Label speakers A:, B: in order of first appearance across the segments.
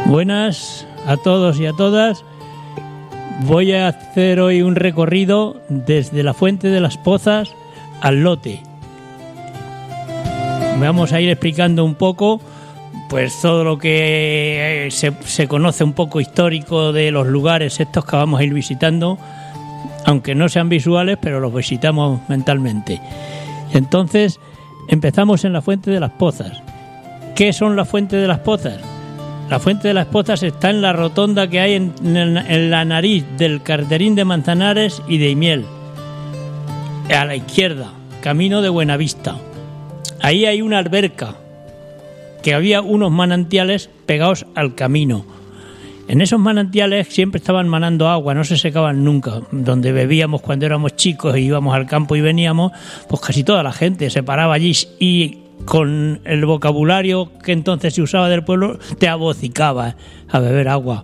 A: Buenas a todos y a todas. Voy a hacer hoy un recorrido desde la Fuente de las Pozas al Lote. Vamos a ir explicando un poco pues todo lo que se conoce un poco histórico de los lugares estos que vamos a ir visitando, aunque no sean visuales, pero los visitamos mentalmente. Entonces, empezamos en la Fuente de las Pozas. ¿Qué son la Fuente de las Pozas? La Fuente de las Pozas está en la rotonda que hay en la nariz del Carterín de Manzanares y de Imiel, a la izquierda, camino de Buenavista. Ahí hay una alberca, que había unos manantiales pegados al camino. En esos manantiales siempre estaban manando agua, no se secaban nunca. Donde bebíamos cuando éramos chicos e íbamos al campo y veníamos, pues casi toda la gente se paraba allí y con el vocabulario que entonces se usaba del pueblo te abocicaba a beber agua.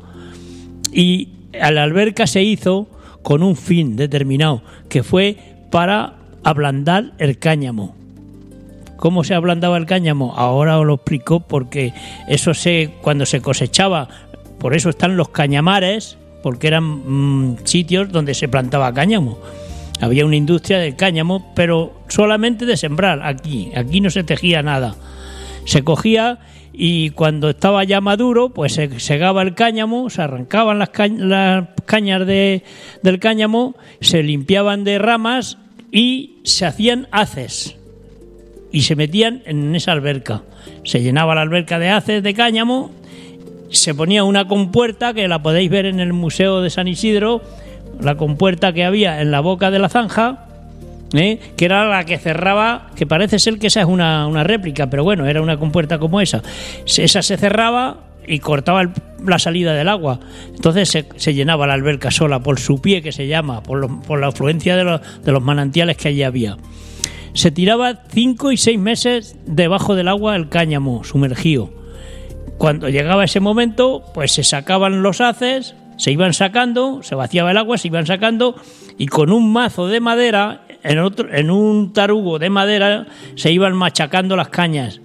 A: Y a la alberca se hizo con un fin determinado, que fue para ablandar el cáñamo. ¿Cómo se ablandaba el cáñamo? Ahora os lo explico, porque eso cuando se cosechaba, por eso están los cañamares, porque eran sitios donde se plantaba cáñamo. Había una industria del cáñamo, pero solamente de sembrar aquí no se tejía nada. Se cogía y cuando estaba ya maduro, pues se segaba el cáñamo, se arrancaban las cañas del cáñamo, se limpiaban de ramas y se hacían haces. Y se metían en esa alberca. Se llenaba la alberca de haces de cáñamo, se ponía una compuerta, que la podéis ver en el Museo de San Isidro, la compuerta que había en la boca de la zanja, que era la que cerraba, que parece ser que esa es una réplica, pero bueno, era una compuerta como esa. Esa se cerraba y cortaba la salida del agua. Entonces se llenaba la alberca sola por su pie, que se llama, por la afluencia de los manantiales que allí había. Se tiraba 5 y 6 meses debajo del agua el cáñamo, sumergido. Cuando llegaba ese momento, pues se sacaban los haces, se iban sacando, se vaciaba el agua, se iban sacando, y con un mazo de madera, en un tarugo de madera, se iban machacando las cañas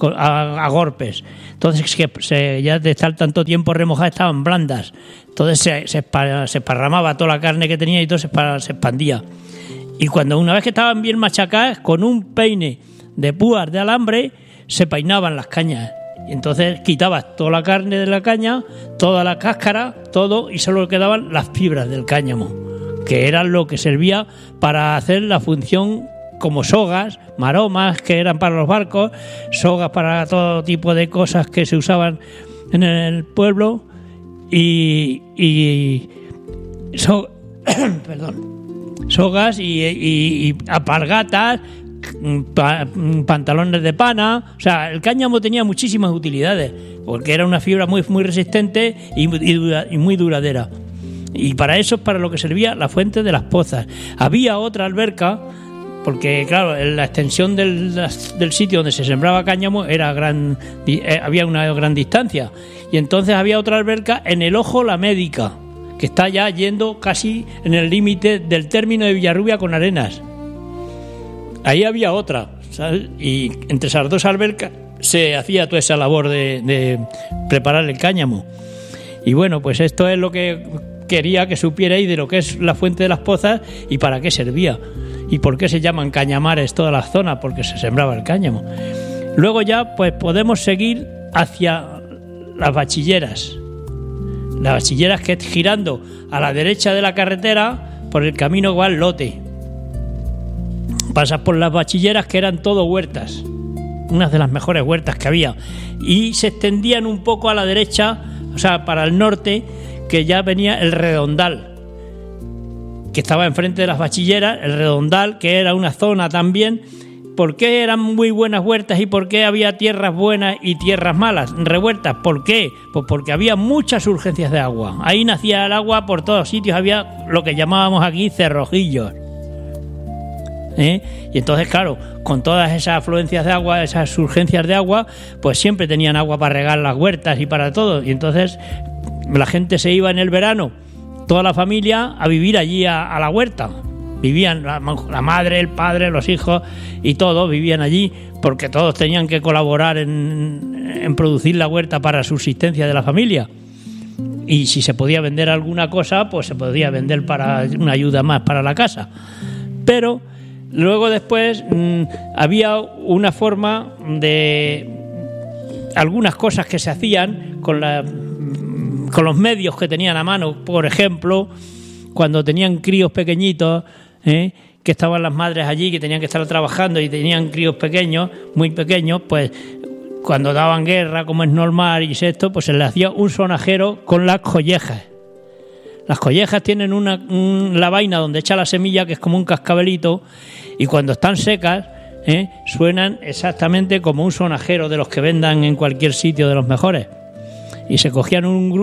A: a golpes. Entonces, ya de estar tanto tiempo remojadas, estaban blandas. Entonces se esparramaba toda la carne que tenía y todo se expandía. Y cuando una vez que estaban bien machacadas, con un peine de púas de alambre, se peinaban las cañas. Y entonces quitabas toda la carne de la caña, toda la cáscara, todo, y solo quedaban las fibras del cáñamo, que eran lo que servía para hacer la función como sogas, maromas, que eran para los barcos, sogas para todo tipo de cosas que se usaban en el pueblo, sogas y alpargatas, pantalones de pana. O sea, el cáñamo tenía muchísimas utilidades, porque era una fibra muy, muy resistente y muy duradera. Y para eso es para lo que servía la Fuente de las Pozas. Había otra alberca, porque claro, la extensión del sitio donde se sembraba cáñamo era había una gran distancia, y entonces había otra alberca en el Ojo la Médica, que está ya yendo casi en el límite del término de Villarrubia con Arenas. Ahí había otra, ¿sabes? Y entre esas dos albercas se hacía toda esa labor de preparar el cáñamo. Y bueno, pues esto es lo que quería que supierais de lo que es la Fuente de las Pozas y para qué servía. Y por qué se llaman cañamares todas las zonas, porque se sembraba el cáñamo. Luego ya pues podemos seguir hacia las Bachilleras. Las Bachilleras, que es girando a la derecha de la carretera por el camino que va al Lote. Pasas por las Bachilleras, que eran todo huertas, unas de las mejores huertas que había, y se extendían un poco a la derecha, o sea, para el norte, que ya venía el Redondal, que estaba enfrente de las Bachilleras. El Redondal, que era una zona también. ¿Por qué eran muy buenas huertas y por qué había tierras buenas y tierras malas, revueltas? ¿Por qué? Pues porque había muchas urgencias de agua. Ahí nacía el agua por todos sitios, había lo que llamábamos aquí cerrojillos. Y entonces, claro, con todas esas afluencias de agua, esas urgencias de agua, pues siempre tenían agua para regar las huertas y para todo. Y entonces la gente se iba en el verano, toda la familia, a vivir allí a la huerta. Vivían la madre, el padre, los hijos y todos vivían allí, porque todos tenían que colaborar en en producir la huerta para subsistencia de la familia. Y si se podía vender alguna cosa, pues se podía vender para una ayuda más para la casa. Pero luego después había una forma de algunas cosas que se hacían con los medios que tenían a mano. Por ejemplo, cuando tenían críos pequeñitos, que estaban las madres allí, que tenían que estar trabajando y tenían críos pequeños, muy pequeños, pues cuando daban guerra, como es normal y esto, pues se les hacía un sonajero con las collejas. Las collejas tienen la vaina donde echa la semilla, que es como un cascabelito, y cuando están secas, suenan exactamente como un sonajero de los que vendan en cualquier sitio de los mejores. Y se cogían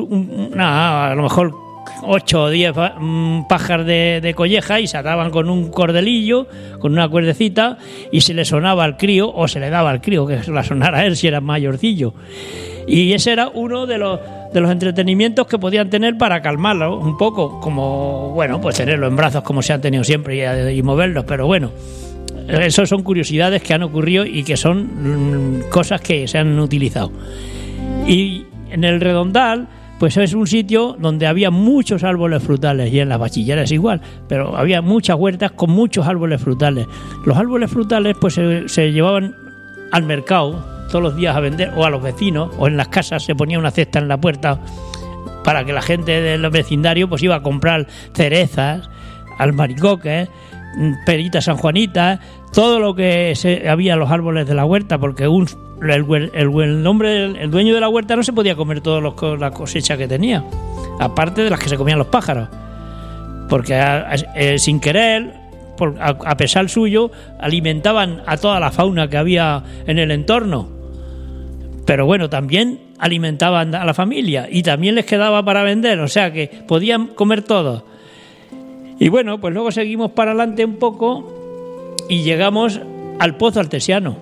A: a lo mejor 8 o 10 pájaros de colleja y se ataban con un cordelillo, con una cuerdecita, y se le sonaba al crío, o se le daba al crío que se la sonara a él si era mayorcillo. Y ese era uno de los entretenimientos que podían tener para calmarlo un poco, como, bueno, pues tenerlo en brazos como se han tenido siempre y moverlos, pero bueno, eso son curiosidades que han ocurrido y que son cosas que se han utilizado. Y en el Redondal, pues es un sitio donde había muchos árboles frutales, y en las bachilleras igual, pero había muchas huertas con muchos árboles frutales. Los árboles frutales pues se llevaban al mercado todos los días a vender, o a los vecinos, o en las casas se ponía una cesta en la puerta para que la gente del vecindario pues iba a comprar cerezas, albaricoques, peritas sanjuanitas, todo lo que había en los árboles de la huerta, porque el dueño de la huerta no se podía comer toda la cosecha que tenía, aparte de las que se comían los pájaros, porque sin querer, a pesar suyo, alimentaban a toda la fauna que había en el entorno. Pero bueno, también alimentaban a la familia y también les quedaba para vender, o sea que podían comer todo. Y bueno, pues luego seguimos para adelante un poco y llegamos al Pozo Artesiano.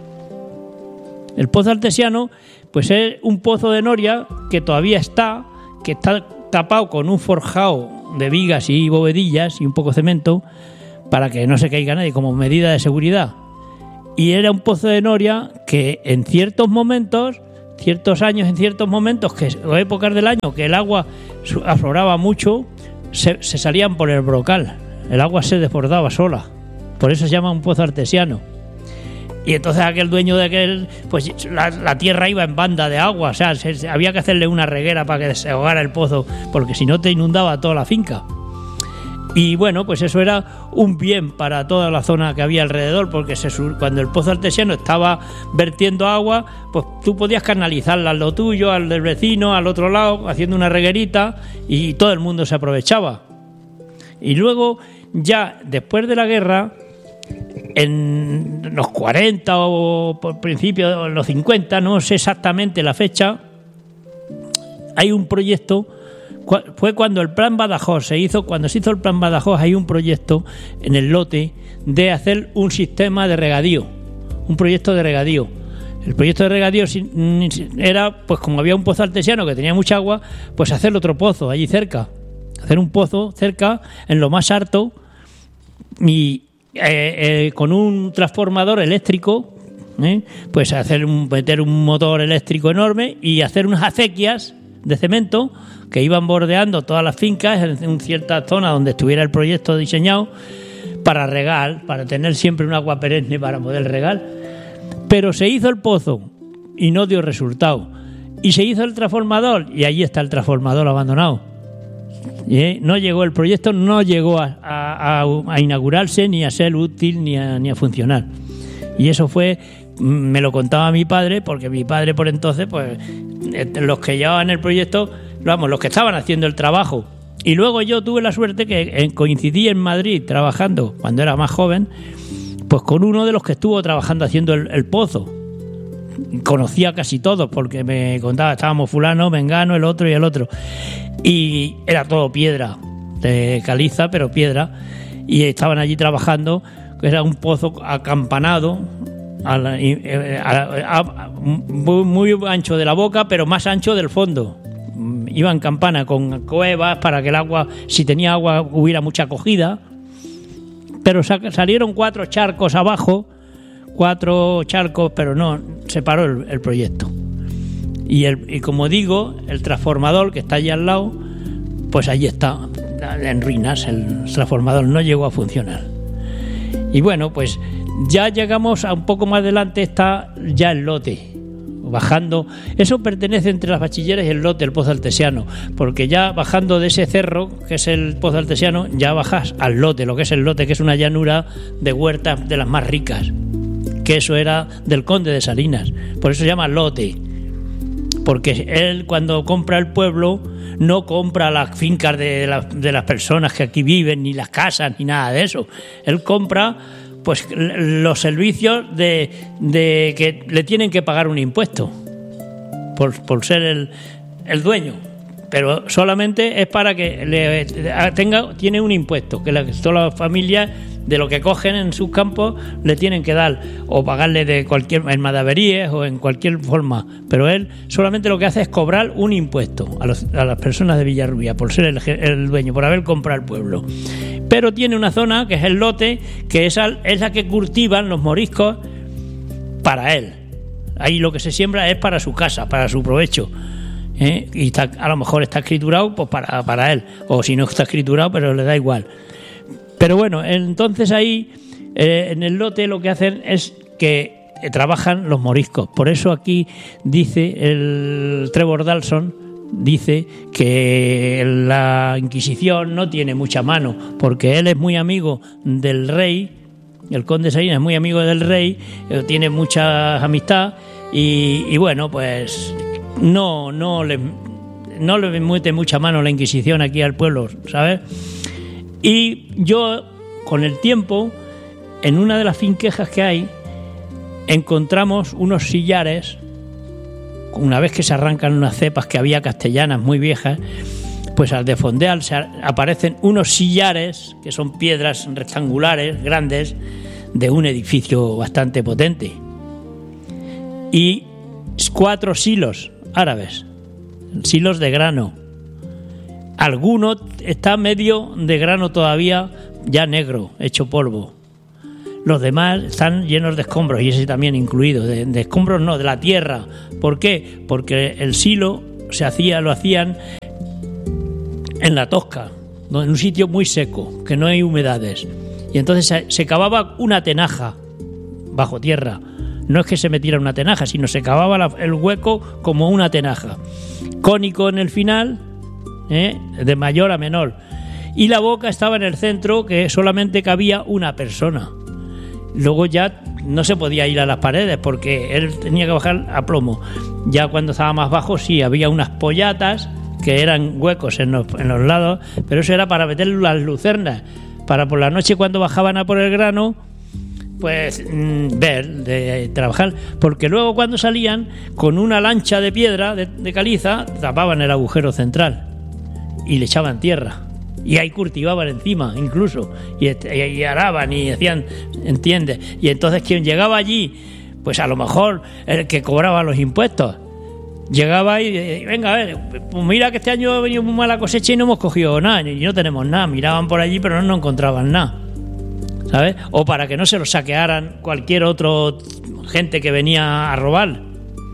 A: El Pozo Artesiano pues es un pozo de noria que todavía está, que está tapado con un forjado de vigas y bovedillas y un poco de cemento para que no se caiga nadie como medida de seguridad. Y era un pozo de noria que en ciertos momentos, ciertos años, en ciertos momentos o épocas del año que el agua afloraba mucho, se salían por el brocal, el agua se desbordaba sola, por eso se llama un pozo artesiano. Y entonces aquel dueño de aquel, pues la tierra iba en banda de agua, o sea, había que hacerle una reguera para que se ahogara el pozo, porque si no te inundaba toda la finca. Y bueno, pues eso era un bien para toda la zona que había alrededor, porque cuando el pozo artesiano estaba vertiendo agua, pues tú podías canalizarla a lo tuyo, al del vecino, al otro lado, haciendo una reguerita, y todo el mundo se aprovechaba. Y luego, ya después de la guerra, en los 40 o por principio en los 50, no sé exactamente la fecha, hay un proyecto. Fue cuando el Plan Badajoz cuando se hizo el Plan Badajoz, hay un proyecto en el lote de hacer un sistema de regadío, un proyecto de regadío. El proyecto de regadío era, pues como había un pozo artesiano que tenía mucha agua, pues hacer otro pozo allí cerca, hacer un pozo cerca en lo más alto y con un transformador eléctrico, pues meter un motor eléctrico enorme y hacer unas acequias de cemento que iban bordeando todas las fincas en cierta zona donde estuviera el proyecto diseñado para regar, para tener siempre un agua perenne para poder regar. Pero se hizo el pozo y no dio resultado. Y se hizo el transformador y allí está el transformador abandonado. No llegó el proyecto, no llegó a inaugurarse, ni a ser útil, ni a funcionar. Y eso fue, me lo contaba mi padre, porque mi padre por entonces, pues los que llevaban el proyecto, vamos, los que estaban haciendo el trabajo. Y luego yo tuve la suerte que coincidí en Madrid trabajando, cuando era más joven, pues con uno de los que estuvo trabajando haciendo el pozo. Conocía casi todos, porque me contaba, estábamos fulano, mengano, el otro y el otro. Y era todo piedra, de caliza, pero piedra. Y estaban allí trabajando, era un pozo acampanado, muy ancho de la boca, pero más ancho del fondo. Iba en campana con cuevas para que el agua, si tenía agua, hubiera mucha acogida. Pero salieron 4 charcos abajo, 4 charcos, pero no, se paró el proyecto. Y como digo, el transformador que está allí al lado, pues allí está, en ruinas. El transformador no llegó a funcionar. Y bueno, pues ya llegamos a un poco más adelante, está ya el lote. Bajando, eso pertenece entre las Bachilleres y el lote, el Pozo Altesiano, porque ya bajando de ese cerro, que es el Pozo Altesiano, ya bajas al lote, lo que es el lote, que es una llanura de huertas de las más ricas, que eso era del conde de Salinas, por eso se llama lote, porque él cuando compra el pueblo no compra las fincas de las personas que aquí viven, ni las casas, ni nada de eso, él compra pues los servicios de que le tienen que pagar un impuesto por ser el dueño, pero solamente es para que tiene un impuesto que todas las familias de lo que cogen en sus campos le tienen que dar o pagarle en madaveríes o en cualquier forma, pero él solamente lo que hace es cobrar un impuesto a las personas de Villarrubia por ser el dueño, por haber comprado el pueblo. Pero tiene una zona que es el lote, que es la que cultivan los moriscos para él. Ahí lo que se siembra es para su casa, para su provecho. Y a lo mejor está escriturado pues para él, o si no está escriturado, pero le da igual. Pero bueno, entonces ahí en el lote lo que hacen es que trabajan los moriscos. Por eso aquí dice el Trevor Dalson, dice que la Inquisición no tiene mucha mano, porque él es muy amigo del rey, el conde Salinas es muy amigo del rey, tiene mucha amistad y bueno, pues no le mete mucha mano la Inquisición aquí al pueblo, ¿sabes? Y yo, con el tiempo, en una de las finquejas que hay, encontramos unos sillares. Una vez que se arrancan unas cepas que había castellanas muy viejas, pues al desfondear aparecen unos sillares, que son piedras rectangulares, grandes, de un edificio bastante potente. Y 4 silos árabes, silos de grano. Alguno está medio de grano todavía, ya negro, hecho polvo. Los demás están llenos de escombros, y ese también incluido, de escombros no, de la tierra. ¿Por qué? Porque el silo lo hacían en la tosca, en un sitio muy seco, que no hay humedades. Y entonces se cavaba una tenaja bajo tierra. No es que se metiera una tenaja, sino se cavaba el hueco como una tenaja. Cónico en el final, de mayor a menor. Y la boca estaba en el centro, que solamente cabía una persona. Luego ya no se podía ir a las paredes porque él tenía que bajar a plomo. Ya cuando estaba más bajo sí había unas pollatas que eran huecos en los lados, pero eso era para meter las lucernas, para por la noche cuando bajaban a por el grano, pues de trabajar, porque luego cuando salían con una lancha de piedra de caliza tapaban el agujero central y le echaban tierra. Y ahí cultivaban encima, incluso, y araban y hacían, ¿entiendes? Y entonces quien llegaba allí, pues a lo mejor el que cobraba los impuestos, llegaba y venga, a ver, pues mira que este año ha venido muy mala cosecha y no hemos cogido nada, y no tenemos nada. Miraban por allí, pero no encontraban nada, ¿sabes? O para que no se lo saquearan cualquier otro gente que venía a robar.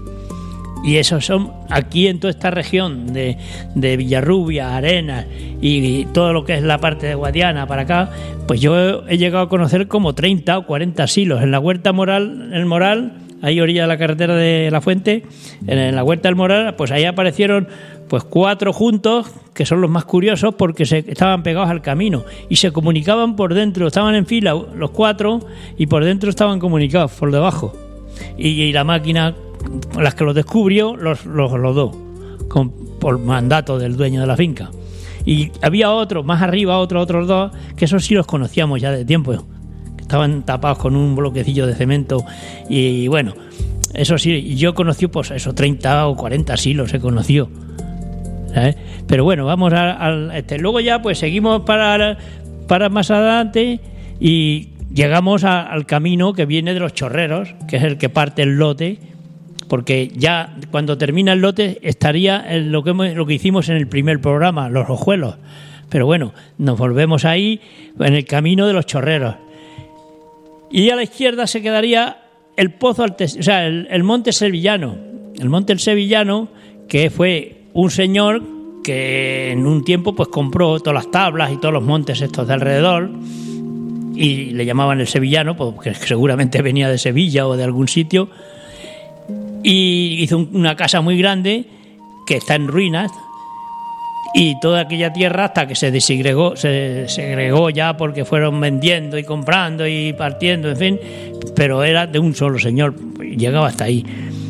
A: Y esos son aquí en toda esta región de Villarrubia, Arenas y todo lo que es la parte de Guadiana para acá, pues yo he llegado a conocer como 30 o 40 silos. En la Huerta Moral, el Moral, ahí orilla de la carretera de La Fuente, en la Huerta del Moral, pues ahí aparecieron pues 4 juntos, que son los más curiosos porque estaban pegados al camino y se comunicaban por dentro, estaban en fila los 4 y por dentro estaban comunicados por debajo. Y la máquina, las que los descubrió, los rodó por mandato del dueño de la finca. Y había otros más arriba, otros 2, que esos sí los conocíamos ya de tiempo, que estaban tapados con un bloquecillo de cemento. Y bueno, eso sí, yo conocí pues esos 30 o 40 silos he conocido, ¿sabes? Pero bueno, vamos al luego ya pues seguimos para más adelante y llegamos al camino que viene de los Chorreros, que es el que parte el lote, porque ya cuando termina el lote estaría lo que hicimos en el primer programa, los Ojuelos. Pero bueno, nos volvemos ahí en el camino de los Chorreros. Y a la izquierda se quedaría el Pozo Altesiano, o sea, el Monte Sevillano. El Monte El Sevillano, que fue un señor que en un tiempo pues compró todas las tablas y todos los montes estos de alrededor y le llamaban El Sevillano, porque seguramente venía de Sevilla o de algún sitio, y hizo una casa muy grande que está en ruinas, y toda aquella tierra hasta que se segregó ya porque fueron vendiendo y comprando y partiendo, en fin, pero era de un solo señor, llegaba hasta ahí.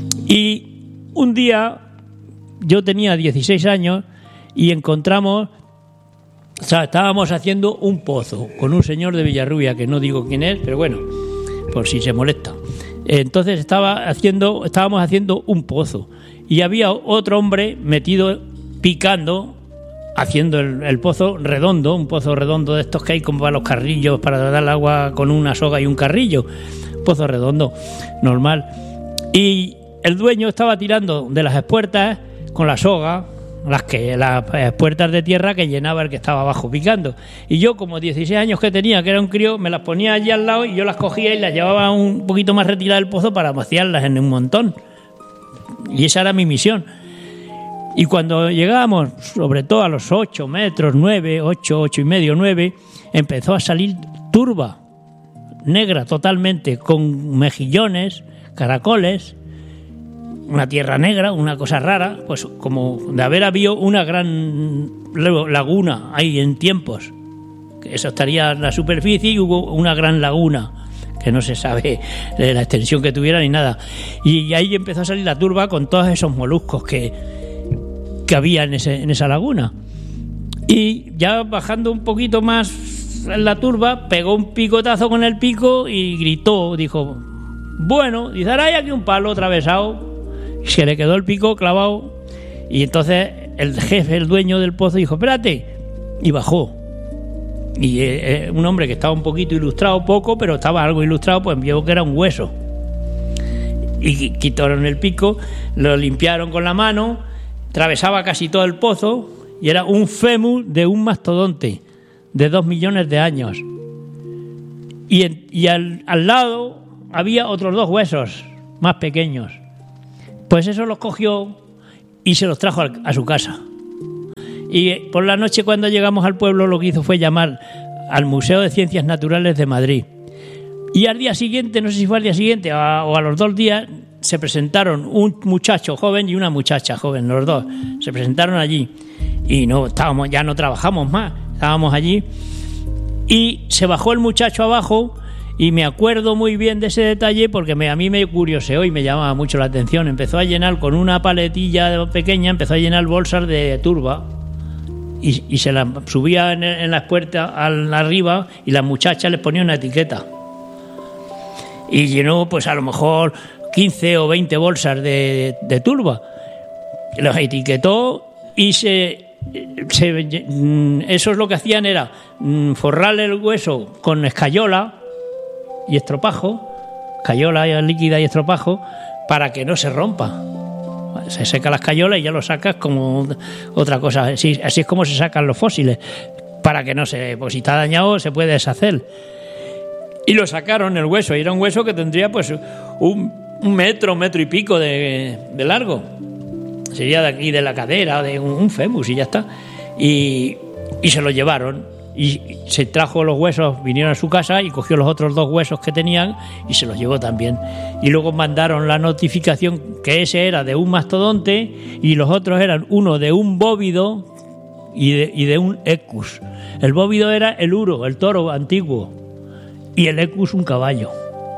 A: Y un día yo tenía 16 años y encontramos, o sea, estábamos haciendo un pozo con un señor de Villarrubia, que no digo quién es, pero bueno, por si se molesta. Entonces estábamos haciendo un pozo y había otro hombre metido picando, haciendo el pozo redondo, un pozo redondo de estos que hay como para los carrillos, para dar agua con una soga y un carrillo, pozo redondo, normal. Y el dueño estaba tirando de las espuertas con la soga, las puertas de tierra que llenaba el que estaba abajo picando. Y yo, como 16 años que tenía, que era un crío, me las ponía allí al lado y yo las cogía y las llevaba un poquito más retiradas del pozo para vaciarlas en un montón. Y esa era mi misión. Y cuando llegábamos, sobre todo a los 8 metros, 9, 8 y medio, 9, empezó a salir turba negra totalmente, con mejillones, caracoles, una tierra negra, una cosa rara, pues como de haber habido una gran laguna ahí en tiempos, que eso estaría en la superficie y hubo una gran laguna que no se sabe de la extensión que tuviera ni nada, y ahí empezó a salir la turba con todos esos moluscos que había en esa laguna. Y ya bajando un poquito más en la turba, pegó un picotazo con el pico y gritó, dijo, bueno, dice, ahora hay aquí un palo atravesado. Se le quedó el pico clavado y entonces el jefe, el dueño del pozo, dijo, espérate, y bajó. Y un hombre que estaba un poquito ilustrado, poco, pero estaba algo ilustrado, pues vio que era un hueso. Y quitaron el pico, lo limpiaron con la mano, atravesaba casi todo el pozo y era un fémur de un mastodonte de 2 millones de años. Y al lado había otros 2 huesos más pequeños. Pues eso los cogió y se los trajo a su casa. Y por la noche, cuando llegamos al pueblo, lo que hizo fue llamar al Museo de Ciencias Naturales de Madrid. Y al día siguiente, no sé si fue al día siguiente o a los 2 días, se presentaron un muchacho joven y una muchacha joven, los dos. Se presentaron allí y ya no trabajamos más, estábamos allí. Y se bajó el muchacho abajo. Y me acuerdo muy bien de ese detalle porque a mí me curioseó y me llamaba mucho la atención. Empezó a llenar con una paletilla pequeña, empezó a llenar bolsas de turba y se las subía en las puertas arriba y las muchachas les ponía una etiqueta. Y llenó pues a lo mejor 15 o 20 bolsas de turba. Los etiquetó y eso es lo que hacían, era forrarle el hueso con escayola y estropajo, escayola líquida y estropajo, para que no se rompa. Se seca la escayola y ya lo sacas como otra cosa. Así es como se sacan los fósiles, para que no pues si está dañado se puede deshacer. Y lo sacaron el hueso, y era un hueso que tendría pues un metro y pico de largo. Sería de aquí de la cadera, de un fémur, y ya está. Y se lo llevaron. Y se trajo los huesos, vinieron a su casa y cogió los otros 2 huesos que tenían y se los llevó también. Y luego mandaron la notificación que ese era de un mastodonte y los otros eran uno de un bóvido y de un equus. El bóvido era el uro, el toro antiguo, y el equus un caballo.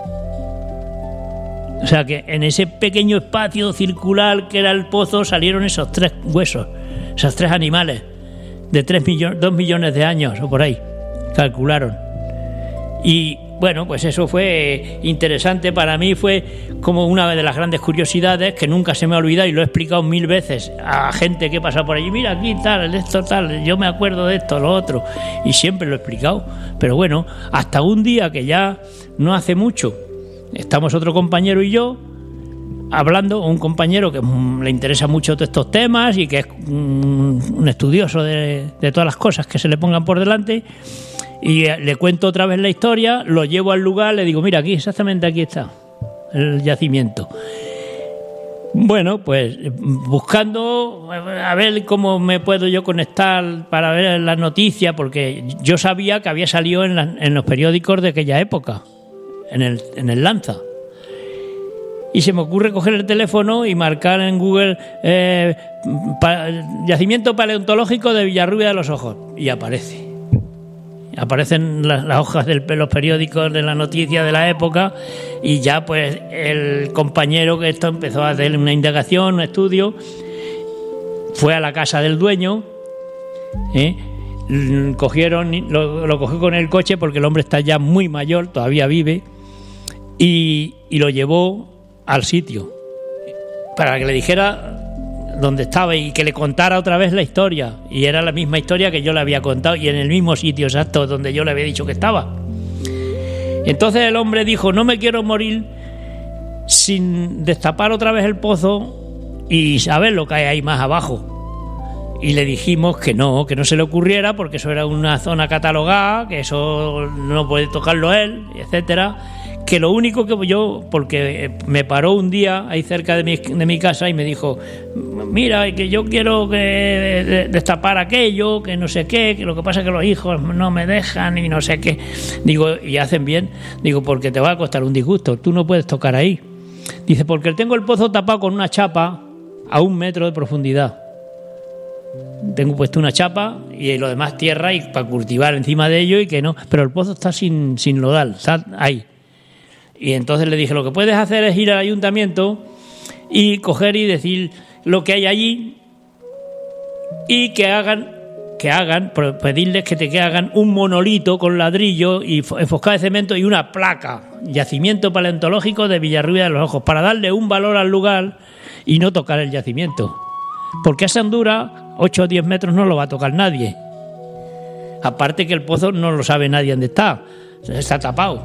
A: O sea que en ese pequeño espacio circular que era el pozo salieron esos 3 huesos, esos 3 animales de 2 millones de años o por ahí, calcularon. Y bueno, pues eso fue interesante para mí, fue como una de las grandes curiosidades que nunca se me ha olvidado y lo he explicado 1000 veces a gente que pasa por allí. Mira, aquí tal, esto tal, yo me acuerdo de esto, lo otro, y siempre lo he explicado. Pero bueno, hasta un día que ya no hace mucho, estamos otro compañero y yo hablando, un compañero que le interesa mucho todos estos temas y que es un estudioso de todas las cosas que se le pongan por delante, y le cuento otra vez la historia, lo llevo al lugar, le digo, mira, aquí, exactamente aquí está el yacimiento. Bueno, pues buscando a ver cómo me puedo yo conectar para ver las noticias, porque yo sabía que había salido en los periódicos de aquella época, en el Lanza. Y se me ocurre coger el teléfono y marcar en Google yacimiento paleontológico de Villarrubia de los Ojos, y aparecen las hojas de los periódicos de la noticia de la época, y ya pues el compañero que esto empezó a hacer una indagación, un estudio, fue a la casa del dueño, lo cogió con el coche porque el hombre está ya muy mayor, todavía vive, y lo llevó al sitio para que le dijera donde estaba y que le contara otra vez la historia, y era la misma historia que yo le había contado y en el mismo sitio exacto donde yo le había dicho que estaba. Entonces el hombre dijo: no me quiero morir sin destapar otra vez el pozo y saber lo que hay ahí más abajo. Y le dijimos que no se le ocurriera, porque eso era una zona catalogada, que eso no puede tocarlo él, etcétera. Que lo único que yo, porque me paró un día ahí cerca de mi casa y me dijo: mira, que yo quiero que destapar aquello, que no sé qué, que lo que pasa es que los hijos no me dejan y no sé qué. Digo, y hacen bien. Digo, porque te va a costar un disgusto, tú no puedes tocar ahí. Dice, porque tengo el pozo tapado con una chapa a 1 metro de profundidad. Tengo puesto una chapa y lo demás tierra, y para cultivar encima de ello, y que no, pero el pozo está sin lodal, está ahí. Y entonces le dije: lo que puedes hacer es ir al ayuntamiento y coger y decir lo que hay allí, y que hagan, pedirles que hagan un monolito con ladrillo y enfoscado de cemento y una placa: yacimiento paleontológico de Villarrubia de los Ojos, para darle un valor al lugar y no tocar el yacimiento. Porque esa hondura, 8 o 10 metros, no lo va a tocar nadie. Aparte que el pozo no lo sabe nadie dónde está tapado.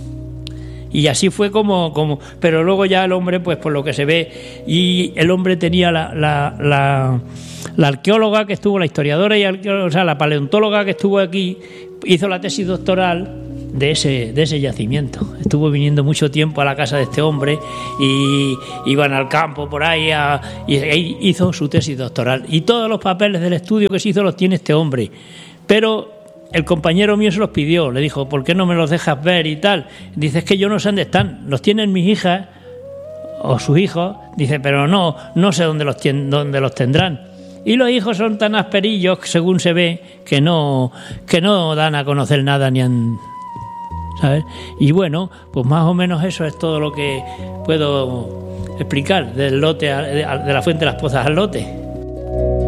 A: Y así fue como pero luego ya el hombre, pues por lo que se ve, y el hombre tenía la arqueóloga que estuvo, la historiadora y o sea, la paleontóloga que estuvo aquí, hizo la tesis doctoral de ese yacimiento. Estuvo viniendo mucho tiempo a la casa de este hombre y iban al campo por ahí y hizo su tesis doctoral. Y todos los papeles del estudio que se hizo los tiene este hombre. Pero el compañero mío se los pidió, le dijo: ¿por qué no me los dejas ver y tal? Dice: es que yo no sé dónde están, los tienen mis hijas o sus hijos. Dice: pero no sé dónde los tendrán. Y los hijos son tan asperillos, según se ve, que no dan a conocer nada ni han... ¿sabes? Y bueno, pues más o menos eso es todo lo que puedo explicar del lote, de la Fuente de las Pozas al lote.